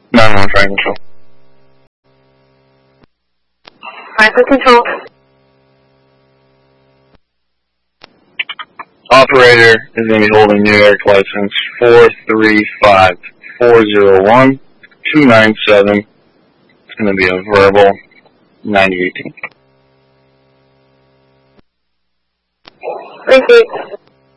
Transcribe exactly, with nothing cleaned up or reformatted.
nine one Fire Control. Fire Control. Operator is going to be holding New York license four three five four zero one two nine seven. It's going to be a verbal ninety eighteen. Thank you.